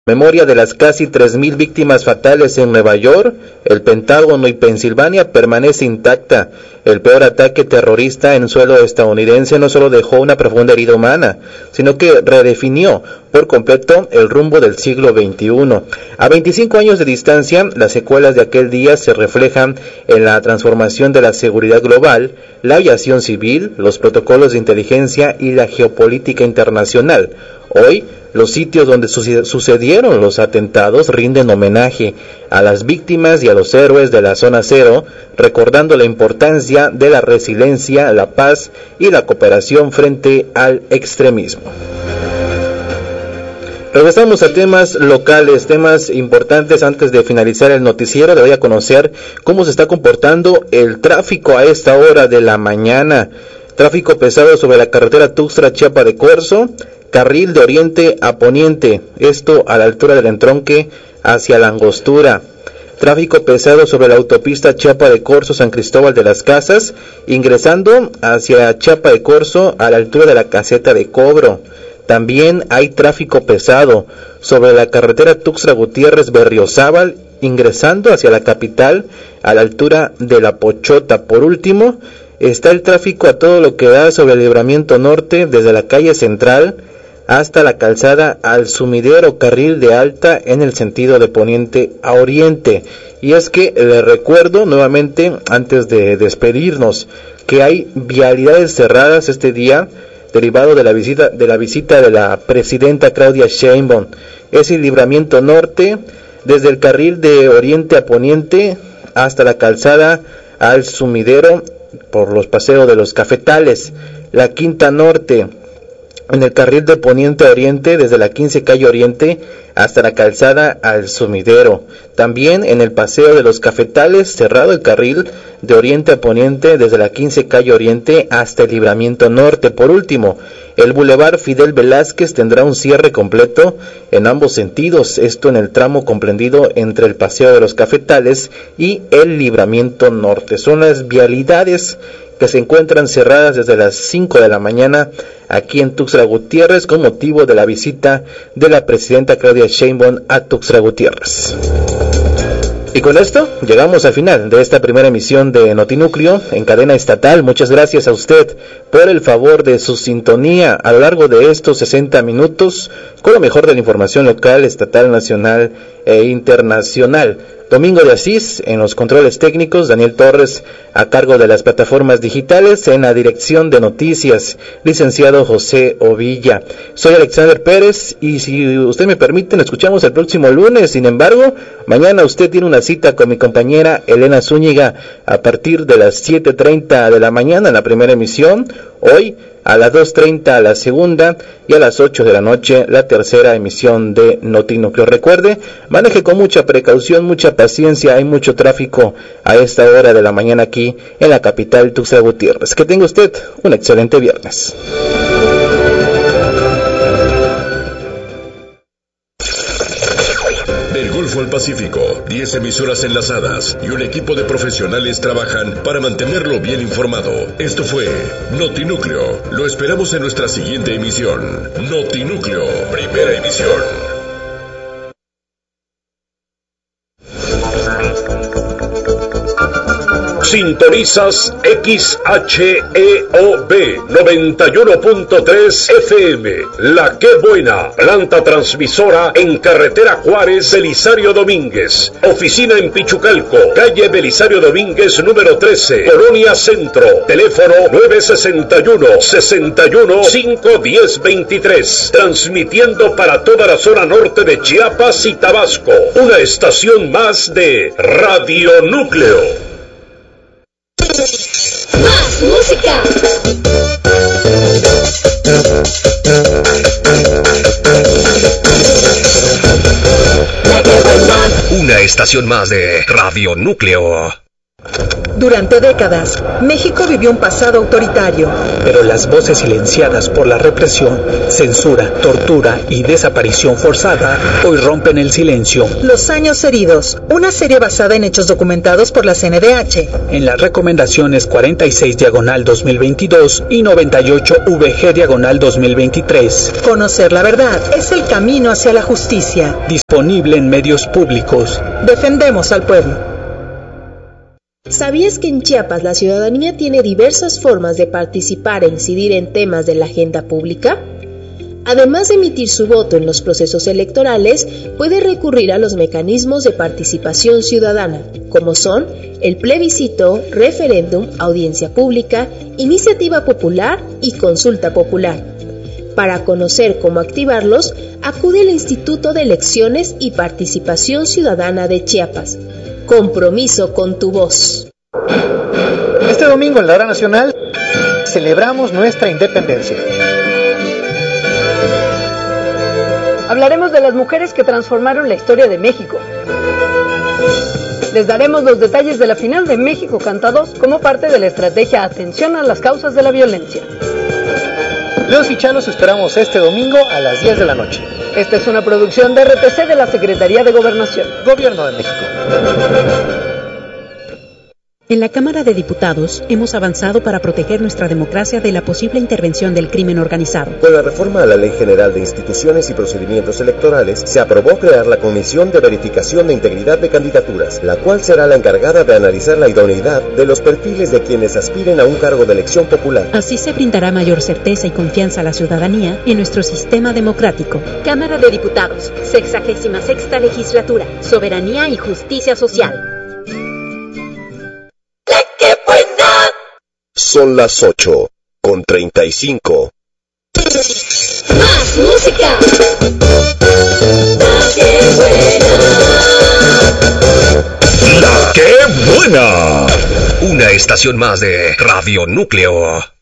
Memoria de las casi 3,000 víctimas fatales en Nueva York, el Pentágono y Pensilvania permanece intacta. El peor ataque terrorista en suelo estadounidense no solo dejó una profunda herida humana, sino que redefinió por completo el rumbo del siglo XXI. A 25 años de distancia, las secuelas de aquel día se reflejan en la transformación de la seguridad global, la aviación civil, los protocolos de inteligencia y la geopolítica internacional. Hoy, los sitios donde sucedieron los atentados rinden homenaje a las víctimas y a los héroes de la Zona Cero, recordando la importancia de la resiliencia, la paz y la cooperación frente al extremismo. Regresamos a temas locales, temas importantes. Antes de finalizar el noticiero, le voy a conocer cómo se está comportando el tráfico a esta hora de la mañana. Tráfico pesado sobre la carretera Tuxtla-Chiapa de Corzo, carril de oriente a poniente, esto a la altura del entronque hacia la Angostura. Tráfico pesado sobre la autopista Chiapa de Corzo, San Cristóbal de las Casas, ingresando hacia Chiapa de Corzo a la altura de la caseta de cobro. También hay tráfico pesado sobre la carretera Tuxtla-Gutiérrez-Berriozábal, ingresando hacia la capital a la altura de La Pochota. Por último, está el tráfico a todo lo que da sobre el Libramiento Norte, desde la calle Central hasta la calzada al Sumidero, carril de alta en el sentido de poniente a oriente. Y es que les recuerdo nuevamente, antes de despedirnos, que hay vialidades cerradas este día, derivado de la visita de la presidenta Claudia Sheinbaum. Es el Libramiento Norte, desde el carril de oriente a poniente hasta la calzada al Sumidero, por los paseos de los cafetales. La Quinta Norte, en el carril de poniente a oriente, desde la 15 calle Oriente hasta la calzada al Sumidero. También en el paseo de los cafetales, cerrado el carril de oriente a poniente, desde la 15 calle Oriente hasta el Libramiento Norte. Por último, el Boulevard Fidel Velázquez tendrá un cierre completo en ambos sentidos, esto en el tramo comprendido entre el paseo de los cafetales y el Libramiento Norte. Son las vialidades que se encuentran cerradas desde las 5 de la mañana aquí en Tuxtla Gutiérrez con motivo de la visita de la presidenta Claudia Sheinbaum a Tuxtla Gutiérrez. Y con esto llegamos al final de esta primera emisión de Notinúcleo en cadena estatal. Muchas gracias a usted por el favor de su sintonía a lo largo de estos 60 minutos con lo mejor de la información local, estatal, nacional e internacional. Domingo de Asís en los controles técnicos, Daniel Torres a cargo de las plataformas digitales, en la dirección de noticias, licenciado José Ovilla. Soy Alexander Pérez y si usted me permite, nos escuchamos el próximo lunes. Sin embargo, mañana usted tiene una cita con mi compañera Elena Zúñiga a partir de las 7:30 de la mañana en la primera emisión. Hoy a las 2:30 la segunda y a las 8 de la noche la tercera emisión de Notinúcleo. Recuerde, maneje con mucha precaución, mucha paciencia, hay mucho tráfico a esta hora de la mañana aquí en la capital Tuxtla Gutiérrez. Que tenga usted un excelente viernes. Al Pacífico, 10 emisoras enlazadas y un equipo de profesionales trabajan para mantenerlo bien informado. Esto fue Notinúcleo. Lo esperamos en nuestra siguiente emisión. Notinúcleo, primera emisión. Sintonizas XHEOB 91.3 FM. La Qué Buena, planta transmisora en carretera Juárez, Belisario Domínguez. Oficina en Pichucalco, calle Belisario Domínguez número 13, Colonia Centro. Teléfono 961-510-23. Transmitiendo para toda la zona norte de Chiapas y Tabasco. Una estación más de Radio Núcleo. ¡Más música! Una estación más de Radio Núcleo. Durante décadas, México vivió un pasado autoritario. Pero las voces silenciadas por la represión, censura, tortura y desaparición forzada hoy rompen el silencio. Los años heridos, una serie basada en hechos documentados por la CNDH. En las recomendaciones 46/2022 y 98/VG/2023. Conocer la verdad es el camino hacia la justicia. Disponible en medios públicos. Defendemos al pueblo. ¿Sabías que en Chiapas la ciudadanía tiene diversas formas de participar e incidir en temas de la agenda pública? Además de emitir su voto en los procesos electorales, puede recurrir a los mecanismos de participación ciudadana, como son el plebiscito, referéndum, audiencia pública, iniciativa popular y consulta popular. Para conocer cómo activarlos, acude al Instituto de Elecciones y Participación Ciudadana de Chiapas. Compromiso con tu voz. Este domingo en la Hora Nacional celebramos nuestra independencia. Hablaremos de las mujeres que transformaron la historia de México. Les daremos los detalles de la final de México Canta 2 como parte de la estrategia Atención a las causas de la violencia. Los y Chalos esperamos este domingo a las 10 de la noche. Esta es una producción de RTC de la Secretaría de Gobernación. Gobierno de México. En la Cámara de Diputados hemos avanzado para proteger nuestra democracia de la posible intervención del crimen organizado. Con la reforma a la Ley General de Instituciones y Procedimientos Electorales, se aprobó crear la Comisión de Verificación de Integridad de Candidaturas, la cual será la encargada de analizar la idoneidad de los perfiles de quienes aspiren a un cargo de elección popular. Así se brindará mayor certeza y confianza a la ciudadanía en nuestro sistema democrático. Cámara de Diputados, 66ª Legislatura, Soberanía y Justicia Social. Son las 8:35. ¡Más música! ¡La que buena! Una estación más de Radio Núcleo.